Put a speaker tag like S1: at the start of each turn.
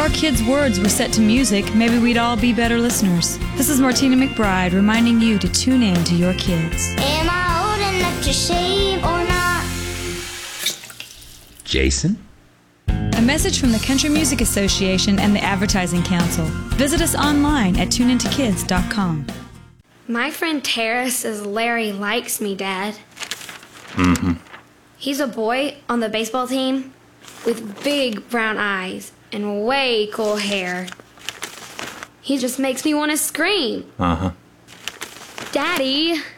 S1: our kids' words were set to music, maybe we'd all be better listeners. This is Martina McBride reminding you to tune in to your kids.
S2: Am I old enough to shave or not?
S3: Jason?
S1: A message from the Country Music Association and the Advertising Council. Visit us online at tuneintokids.com.
S4: My friend Tara says Larry likes me, Dad.
S3: Mm-hmm.
S4: He's a boy on the baseball team with big brown eyes and way cool hair. He just makes me want to scream.
S3: Uh-huh.
S4: Daddy,